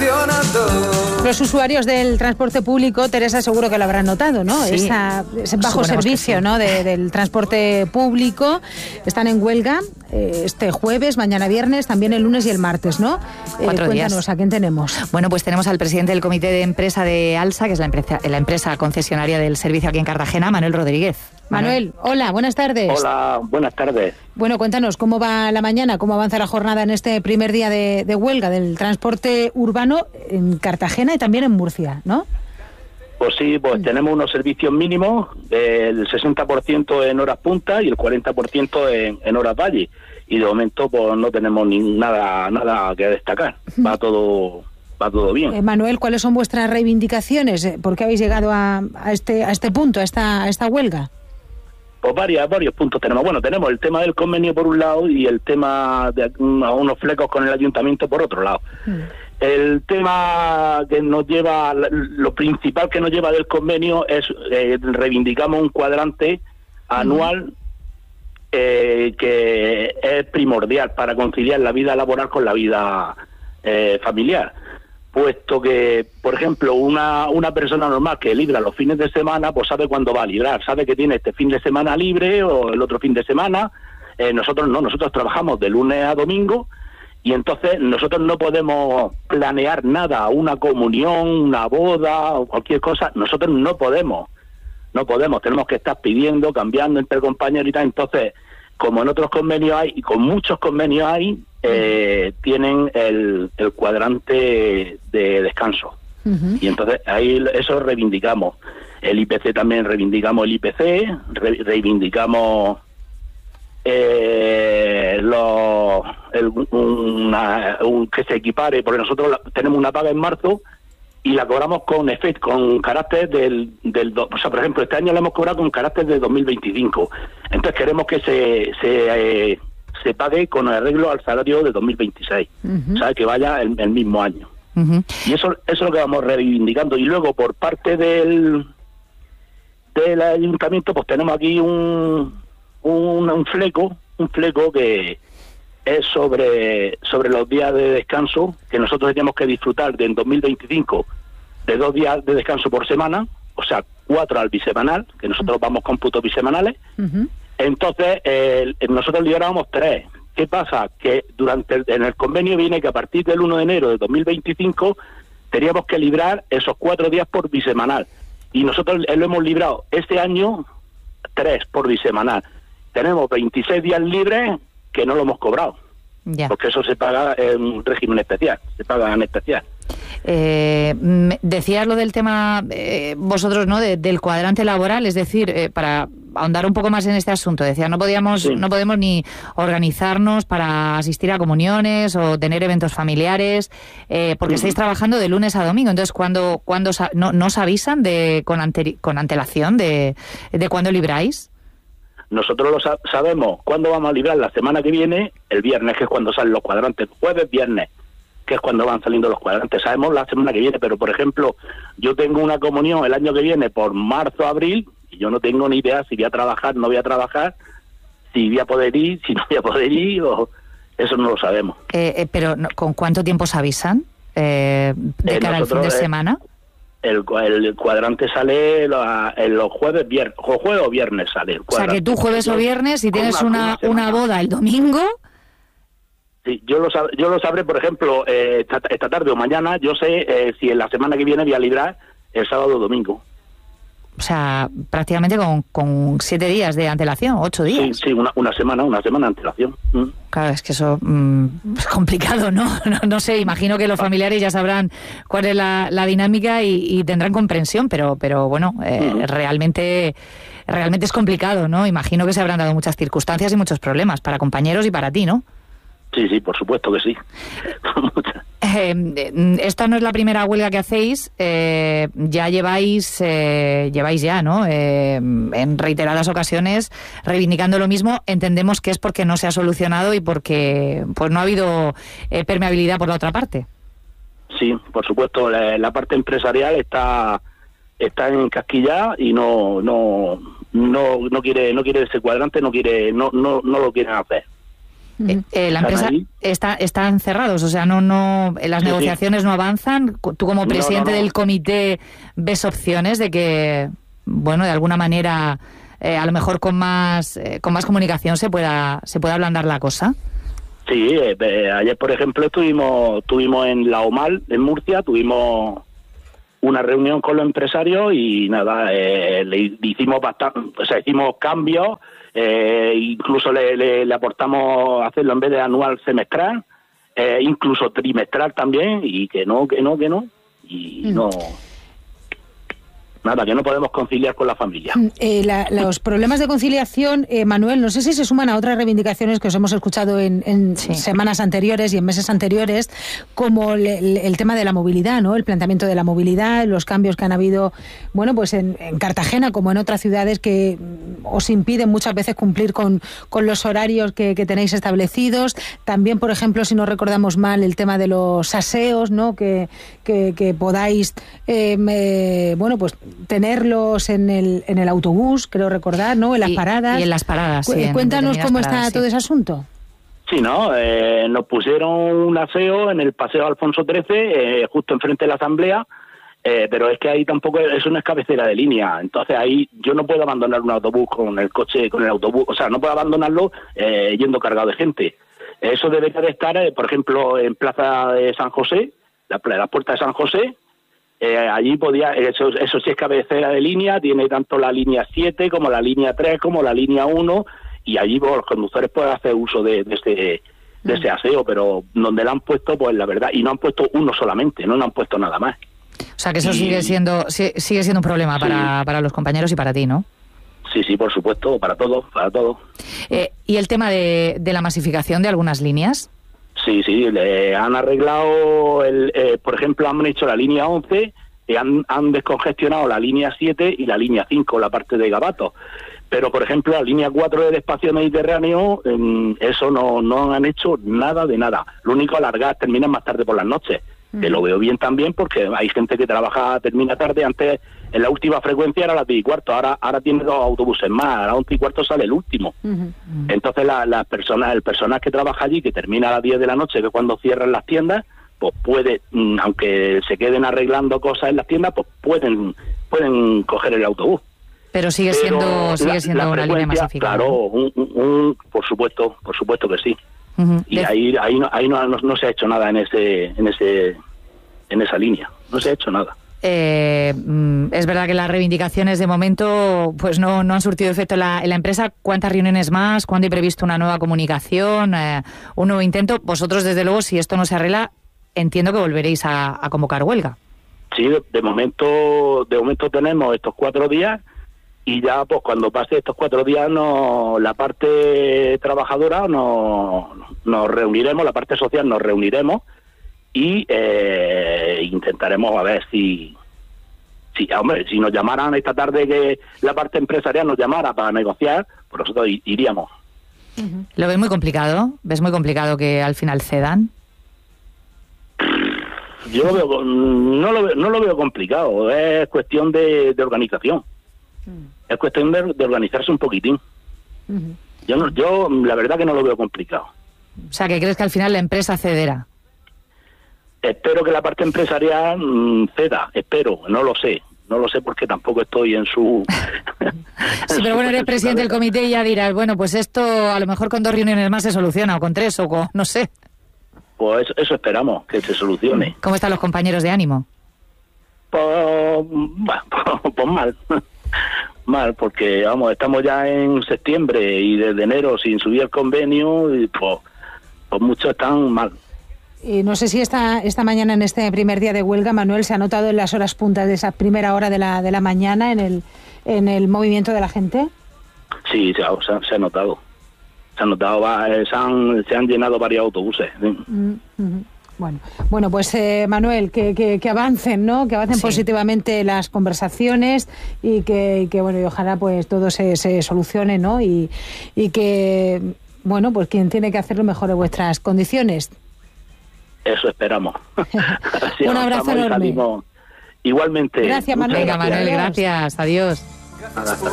soluciona todo. Los usuarios del transporte público, Teresa, seguro que lo habrán notado, ¿no? Sí. Ese bajo servicio, sí, ¿no? del transporte público. Están en huelga este jueves, mañana viernes, también el lunes y el martes, ¿no? 4 días. Cuéntanos, ¿a quién tenemos? Bueno, pues tenemos al presidente del comité de empresa de ALSA, que es la empresa concesionaria del servicio aquí en Cartagena, Manuel Rodríguez. Manuel, hola, buenas tardes. Hola, buenas tardes. Bueno, cuéntanos, ¿cómo va la mañana? ¿Cómo avanza la jornada en este primer día de huelga del transporte urbano en Cartagena y también en Murcia, ¿no? Pues sí, pues tenemos unos servicios mínimos, el 60% en horas punta y el 40% en horas valle. Y de momento pues no tenemos nada que destacar. Va todo bien. Manuel, ¿cuáles son vuestras reivindicaciones? ¿Por qué habéis llegado a este punto, a esta huelga? Pues varios puntos tenemos. Bueno, tenemos el tema del convenio por un lado y el tema de unos flecos con el ayuntamiento por otro lado. El tema que nos lleva, lo principal que nos lleva del convenio es reivindicamos un cuadrante anual que es primordial para conciliar la vida laboral con la vida familiar. Puesto que, por ejemplo, una persona normal que libra los fines de semana, pues sabe cuándo va a librar, sabe que tiene este fin de semana libre o el otro fin de semana. Nosotros no, nosotros trabajamos de lunes a domingo y entonces nosotros no podemos planear nada, una comunión, una boda o cualquier cosa, nosotros no podemos, tenemos que estar pidiendo, cambiando entre compañeros y tal. Entonces, como en otros convenios hay, y con muchos convenios hay, tienen el cuadrante de descanso. Y entonces ahí eso reivindicamos. El IPC también reivindicamos el IPC, reivindicamos que se equipare, porque nosotros tenemos una paga en marzo y la cobramos con carácter o sea, por ejemplo, este año la hemos cobrado con carácter de 2025. Entonces queremos que se pague con arreglo al salario de 2026, o sea, que vaya el mismo año. Y eso es lo que vamos reivindicando. Y luego, por parte del ayuntamiento, pues tenemos aquí un fleco que es sobre los días de descanso, que nosotros tenemos que disfrutar en 2025 de 2 días de descanso por semana, o sea, 4 al bisemanal, que nosotros vamos cómputos bisemanales. Entonces, nosotros liberábamos 3. ¿Qué pasa? Que en el convenio viene que a partir del 1 de enero de 2025 teníamos que librar esos 4 días por bisemanal. Y nosotros lo hemos librado este año 3 por bisemanal. Tenemos 26 días libres que no lo hemos cobrado. Ya. Porque eso se paga en un régimen especial, se paga en especial. Decías lo del tema, vosotros, ¿no? Del cuadrante laboral, es decir, para ahondar un poco más en este asunto, decía, no podemos ni organizarnos para asistir a comuniones o tener eventos familiares, porque estáis trabajando de lunes a domingo. Entonces, ¿cuándo no os avisan con antelación de cuándo libráis? Nosotros sabemos cuándo vamos a librar la semana que viene, el viernes, que es cuando salen los cuadrantes, jueves, viernes, que es cuando van saliendo los cuadrantes. Sabemos la semana que viene, pero por ejemplo, yo tengo una comunión el año que viene por marzo, abril, y yo no tengo ni idea si voy a trabajar, no voy a trabajar, si voy a poder ir, si no voy a poder ir, o eso no lo sabemos. Pero ¿con cuánto tiempo os avisan de cara al fin de semana? El cuadrante sale los jueves o viernes sale. O sea, que tú jueves o viernes, si tienes una boda el domingo... Sí, yo lo sabré, por ejemplo, esta tarde o mañana, yo sé si en la semana que viene voy a librar el sábado o domingo. O sea, prácticamente con 7 días de antelación, 8 días. Sí, una semana de antelación. Claro, es que eso es complicado, ¿no? No sé, imagino que los familiares ya sabrán cuál es la dinámica y tendrán comprensión, pero bueno, realmente es complicado, ¿no? Imagino que se habrán dado muchas circunstancias y muchos problemas para compañeros y para ti, ¿no? Sí, por supuesto que sí. Esta no es la primera huelga que hacéis, ya lleváis ya, ¿no? En reiteradas ocasiones reivindicando lo mismo. Entendemos que es porque no se ha solucionado y porque pues no ha habido permeabilidad por la otra parte. Sí, por supuesto, la parte empresarial está encasquillada y no quiere ese cuadrante, no lo quieren hacer. La empresa están cerrados, o sea, las negociaciones no avanzan. Tú como presidente del comité ves opciones de que, bueno, de alguna manera, a lo mejor con más comunicación se pueda ablandar la cosa. Sí, ayer por ejemplo tuvimos en la OMAL, en Murcia, tuvimos una reunión con los empresarios y nada, le hicimos hicimos cambios, incluso le aportamos hacerlo en vez de anual, semestral, incluso trimestral también, y que no, y no... Nada, que no podemos conciliar con la familia. Los problemas de conciliación, Manuel, no sé si se suman a otras reivindicaciones que os hemos escuchado en semanas anteriores y en meses anteriores, como el tema de la movilidad, ¿no? El planteamiento de la movilidad, los cambios que han habido, bueno, pues en Cartagena como en otras ciudades que os impiden muchas veces cumplir con los horarios que tenéis establecidos. También, por ejemplo, si no recordamos mal, el tema de los aseos, ¿no? Que podáis, bueno, pues tenerlos en el autobús, creo recordar, ¿no? En las paradas. Y en las paradas, sí. Cuéntanos cómo está todo ese asunto. Sí, ¿no? Nos pusieron un aseo en el Paseo Alfonso XIII, justo enfrente de la Asamblea, pero es que ahí tampoco, eso no es cabecera de línea. Entonces ahí yo no puedo abandonar un autobús con el autobús, o sea, no puedo abandonarlo yendo cargado de gente. Eso debería de estar, por ejemplo, en Plaza de San José, la puerta de San José. Allí eso sí es cabecera de línea, tiene tanto la línea 7 como la línea 3 como la línea 1, y allí los conductores pueden hacer uso de ese aseo, pero donde lo han puesto, pues la verdad, y no han puesto uno solamente, no han puesto nada más. O sea que eso sigue siendo un problema para los compañeros y para ti, ¿no? Sí, por supuesto, para todos. ¿Y el tema de la masificación de algunas líneas? Sí, han arreglado, por ejemplo, han hecho la línea 11, han descongestionado la línea 7 y la línea 5, la parte de Gabato. Pero, por ejemplo, la línea 4 del espacio mediterráneo, eso no han hecho nada de nada. Lo único, alargar, terminan más tarde por las noches. Que lo veo bien también porque hay gente que termina tarde. Antes, en la última frecuencia era las 10:15, ahora tiene 2 autobuses más, a las 11:15 sale el último. Entonces el personal que trabaja allí, que termina a las 10 de la noche, que es cuando cierran las tiendas, pues puede, aunque se queden arreglando cosas en las tiendas, pues pueden coger el autobús. Pero sigue siendo una línea masificada. Claro, por supuesto que sí. Y ahí no se ha hecho nada en esa línea, no se ha hecho nada. Es verdad que las reivindicaciones de momento pues no han surtido efecto en la empresa. ¿Cuántas reuniones más? ¿Cuándo hay previsto una nueva comunicación? ¿Un nuevo intento? Vosotros, desde luego, si esto no se arregla, entiendo que volveréis a convocar huelga. Sí, de momento tenemos estos 4 días. Y ya, pues cuando pase estos 4 días, la parte trabajadora nos reuniremos, la parte social nos reuniremos y intentaremos a ver si nos llamaran esta tarde, que la parte empresarial nos llamara para negociar, pues nosotros iríamos. ¿Lo ves muy complicado? ¿Ves muy complicado que al final cedan? Yo no lo veo complicado, es cuestión de organización. Es cuestión de organizarse un poquitín. Yo la verdad que no lo veo complicado. O sea, ¿que crees que al final la empresa cederá? Espero que la parte empresarial ceda, no lo sé porque tampoco estoy en su... Sí, pero bueno, eres presidente del comité y ya dirás, bueno, pues esto a lo mejor con 2 reuniones más se soluciona, o con 3, o con, no sé. Pues eso esperamos, que se solucione. ¿Cómo están los compañeros de ánimo? Pues mal, porque vamos, estamos ya en septiembre y desde enero sin subir el convenio, y pues muchos están mal. Y no sé si esta mañana, en este primer día de huelga, Manuel, se ha notado en las horas puntas de esa primera hora de la mañana en el movimiento de la gente. Sí, se ha notado. Se han llenado varios autobuses. ¿Sí? Bueno, pues Manuel, que avancen, ¿no? Que avancen positivamente las conversaciones y que bueno, y ojalá pues todo se solucione, ¿no? Y que, bueno, pues quien tiene que hacerlo mejore vuestras condiciones. Eso esperamos. Un abrazo enorme. Igualmente. Gracias, Manuel. Venga, Manuel, gracias. Adiós. Hasta